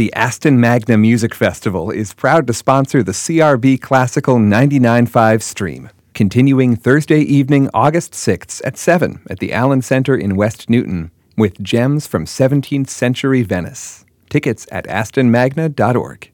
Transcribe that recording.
The Aston Magna Music Festival is proud to sponsor the CRB Classical 99.5 stream, continuing Thursday evening, August 6th at 7 at the Allen Center in West Newton, with gems from 17th century Venice. Tickets at astonmagna.org.